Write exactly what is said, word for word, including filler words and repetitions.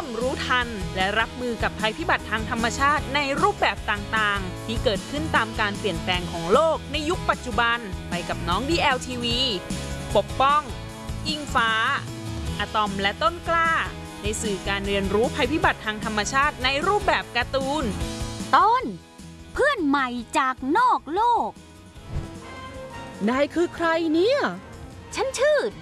รู้ทันและรับมือกับภัยพิบัติทางธรรมชาติในรูปแบบต่างๆที่เกิดขึ้นตามการเปลี่ยนแปลงของโลกในยุคปัจจุบันไปกับน้อง ดี แอล ที วี ปกป้องอิงฟ้าอะตอมและต้นกล้าในสื่อการเรียนรู้ภัยพิบัติทางธรรมชาติในรูปแบบการ์ตูนต้นเพื่อนใหม่จากนอกโลกนายคือใครเนี่ยฉันชื่อ